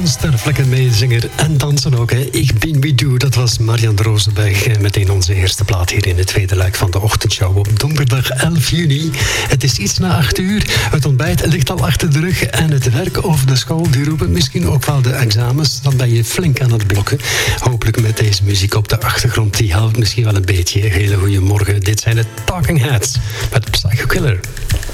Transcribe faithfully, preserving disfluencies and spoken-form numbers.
onsterfelijke meezinger en dansen ook. Hè. Ik ben wie doe, dat was Marianne Rosenberg. Meteen onze eerste plaat hier in het tweede luik van de ochtendshow op donderdag elf juni. Het is iets na acht uur. Het ontbijt ligt al achter de rug. En het werk of de school, die roepen misschien ook wel de examens. Dan ben je flink aan het blokken. Hopelijk met deze muziek op de achtergrond. Die helpt misschien wel een beetje. Hele goede morgen. Dit zijn de Talking Heads met Psycho Killer.